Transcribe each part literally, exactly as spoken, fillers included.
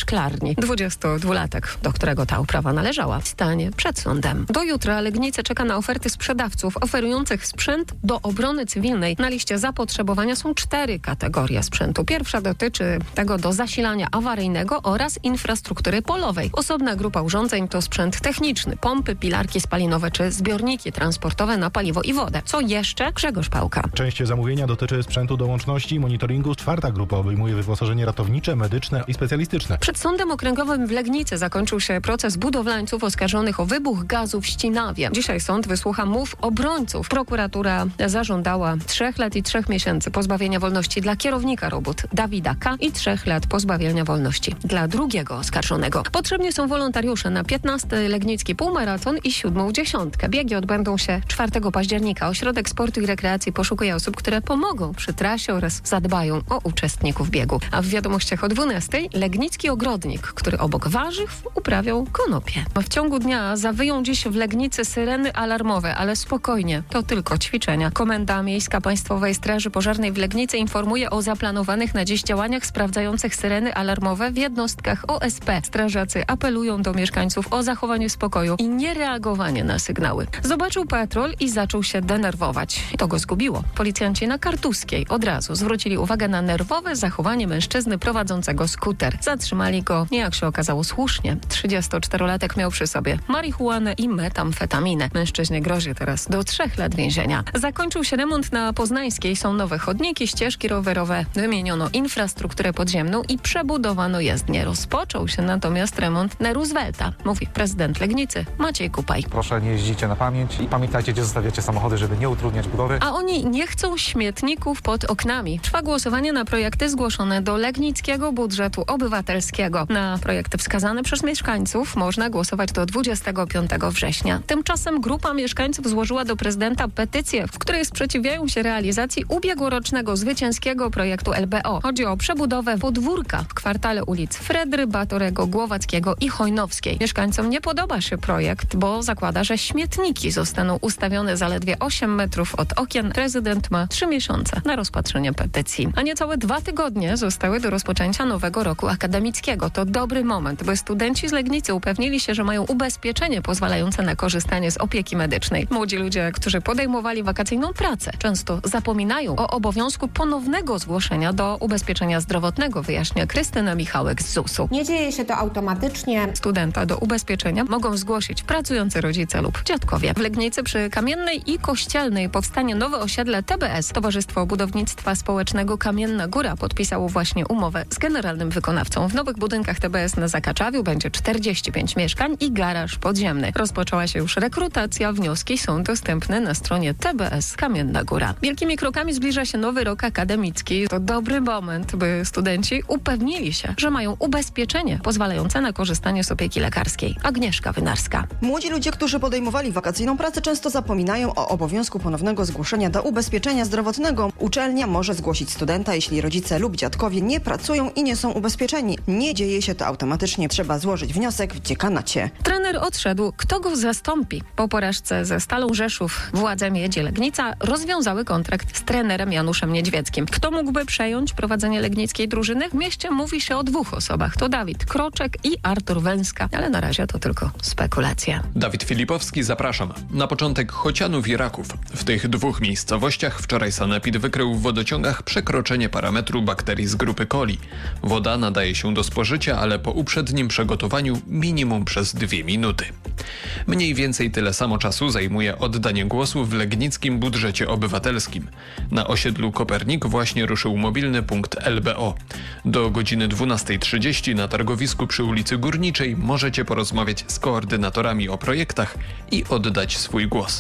szklarni. dwudziestodwulatek, do którego ta uprawa należała, stanie przed sądem. Do jutra Legnicy czeka na oferty sprzedawców oferujących sprzęt do obrony cywilnej. Na liście zapotrzebowania są cztery kategorie sprzętu. Pierwsza dotyczy tego do zasilania awaryjnego oraz infrastruktury polowej. Osobna grupa urządzeń to sprzęt techniczny, pompy, pilarki spalinowe czy zbiorniki transportowe na paliwo i wodę. Co jeszcze? Grzegorz Pałka. Część zamówienia dotyczy sprzętu do łączności i monitoringu. Czwarta grupa obejmuje wyposażenie ratownicze, medyczne i specjalistyczne. Przed Sądem Okręgowym w Legnicy zakończył się proces budowlańców oskarżonych o wybuch gazu w Ścinawie. Dzisiaj sąd wysłucha mów obrońców. Prokuratura zażądała trzech lat i trzech miesięcy pozbawienia wolności dla kierownika robót Dawida K. i trzech lat pozbawienia wolności dla drugiego oskarżonego. Potrzebni są wolontariusze na piętnasty Legnicki Półmaraton i siódmą dziesiątkę. Biegi odbędą się czwartego października. Ośrodek Sportu i Rekreacji poszukuje osób, które pomogą przy trasie oraz zadbają o uczestników biegu. A w wiadomościach o dwunastej Legnicki ogrodnik, który obok warzyw uprawiał konopie. W ciągu dnia zawyją dziś w Legnicy syreny alarmowe, ale spokojnie, to tylko ćwiczenia. Komenda Miejska Państwowej Straży Pożarnej w Legnicy informuje o zaplanowanych na dziś działaniach sprawdzających syreny alarmowe w jednostkach O S P. Strażacy apelują do mieszkańców o zachowanie spokoju i niereagowanie na sygnały. Zobaczył patrol i zaczął się denerwować. To go zgubiło. Policjanci na Kartuskiej od razu zwrócili uwagę na nerwowe zachowanie mężczyzny prowadzącego skuter. Zatrzymali go, jak się okazało, słusznie. trzydziestoczterolatek miał przy sobie marihuanę i metamfetaminę. Mężczyźnie grozi teraz do trzech lat więzienia. Zakończył się remont na Poznańskiej. Są nowe chodniki, ścieżki rowerowe. Wymieniono infrastrukturę podziemną i przebudowano jezdnię. Rozpoczął się natomiast remont na Roosevelta, mówi prezydent Legnicy Maciej Kupaj. Proszę, nie jeździcie na pamięć i pamiętajcie, gdzie zostawiacie samochody, żeby nie utrudniać budowy. A oni nie chcą śmietników pod oknami. Trwa głosowanie na projekty zgłoszone do Legnickiego Budżetu Obywatelskiego. Na projekty wskazane przez mieszkańców można głosować do dwudziestego piątego września. Tymczasem grupa mieszkańców złożyła do prezydenta petycję, w której sprzeciwiają się realizacji ubiegłorocznego zwycięskiego projektu L B O. Chodzi o przebudowę podwórka w kwartale ulic Fredry, Batorego, Głowackiego i Chojnowskiej. Mieszkańcom nie podoba się projekt, bo zakłada, że śmietniki zostaną ustawione zaledwie osiem metrów od okien. Prezydent ma trzy miesiące na rozpatrzenie petycji. A niecałe dwa tygodnie zostały do rozpoczęcia nowego roku akademickiego. To dobry moment, by studenci z Legnicy upewnili się, że mają ubezpieczenie pozwalające na korzystanie z opieki medycznej. Młodzi ludzie, którzy podejmowali wakacyjną pracę, często zapominają o obowiązku ponownego zgłoszenia do ubezpieczenia zdrowotnego, wyjaśnia Krystyna Michałek z zusu. Nie dzieje się to automatycznie. Studenta do ubezpieczenia mogą zgłosić pracujący rodzice lub dziadkowie. W Legnicy przy Kamiennej i Kościelnej powstanie nowe osiedle T B S. Towarzystwo Budownictwa Społecznego Kamienna Góra podpisało właśnie umowę z generalnym wykonawcą. W nowych budynkach T B S na Zakaczawiu będzie czterdzieści pięć mieszkań i garaż podziemny. Rozpoczęła się już rekrutacja. Wnioski są dostępne na stronie T B S Kamienna Góra. Wielkimi krokami zbliża się nowy rok akademicki. To dobry moment, by studenci upewnili się, że mają ubezpieczenie pozwalające na korzystanie z opieki lekarskiej. Agnieszka Wynarska. Młodzi ludzie, którzy podejmowali wakacyjną pracę, często zapominają o obowiązku ponownego zgłoszenia do ubezpieczenia zdrowotnego. Uczelnia może zgłosić studenta, jeśli rodzice lub dziadkowie nie pracują i nie są ubezpieczeni. Nie dzieje się to automatycznie. Trzeba złożyć wniosek w dziekanacie. Trener odszedł. Kto go zastąpi? Po porażce ze Stalą Rzeszów władze Miedzi Legnica rozwiązały kontrakt z trenerem Januszem Niedźwieckim. Kto mógłby przejąć prowadzenie legnickiej drużyny? W mieście mówi się o dwóch osobach. To Dawid Kroczek i Artur Węska, ale na razie to tylko spekulacje. Dawid Filipowski, zapraszam. Na początek Chocianów i Raków. W tych dwóch miejscowościach wczoraj sanepid wykrył w wodociągach przekroczenie parametru bakterii z grupy coli. Woda nadaje się do spożycia, ale po uprzednim przygotowaniu minimum przez dwie minuty. Mniej więcej tyle samo czasu zajmuje oddanie głosu w Legnickim Budżecie Obywatelskim. Na osiedlu Kopernik właśnie ruszył mobilny punkt L B O. Do godziny dwunastej trzydzieści na targowisku przy ulicy Górniczej możecie porozmawiać z koordynatorami o projektach i oddać swój głos.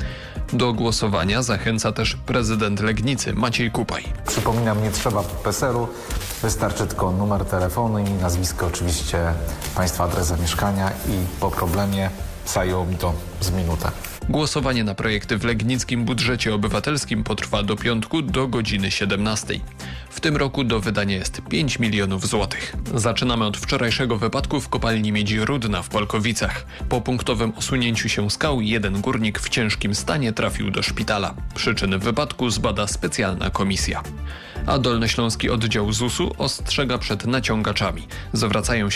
Do głosowania zachęca też prezydent Legnicy Maciej Kupaj. Przypominam, nie trzeba P E S E L u, wystarczy tylko numer telefonu i nazwisko, oczywiście państwa adres zamieszkania i po problemie zajęło mi to z minutę. Głosowanie na projekty w Legnickim Budżecie Obywatelskim potrwa do piątku do godziny siedemnastej. W tym roku do wydania jest pięć milionów złotych. Zaczynamy od wczorajszego wypadku w kopalni miedzi Rudna w Polkowicach. Po punktowym osunięciu się skał jeden górnik w ciężkim stanie trafił do szpitala. Przyczyny wypadku zbada specjalna komisja. A Dolnośląski Oddział zusu ostrzega przed naciągaczami. Zwracają się